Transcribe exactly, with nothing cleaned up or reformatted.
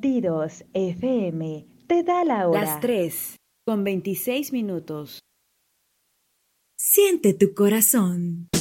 Latidos F M te da la hora. Las tres, con veintiséis minutos. Siente tu corazón.